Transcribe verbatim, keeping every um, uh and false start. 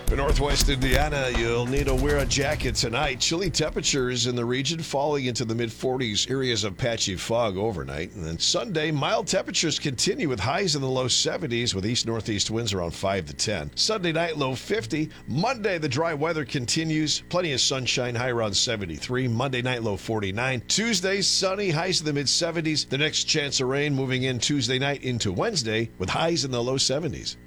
In northwest Indiana, you'll need to wear a jacket tonight. Chilly temperatures in the region falling into the mid forties, areas of patchy fog overnight. And then Sunday, mild temperatures continue with highs in the low seventies with east-northeast winds around five to ten. Sunday night, low fifty. Monday, the dry weather continues. Plenty of sunshine, high around seventy-three. Monday night, low forty-nine. Tuesday, sunny, highs in the mid seventies. The next chance of rain moving in Tuesday night into Wednesday with highs in the low seventies.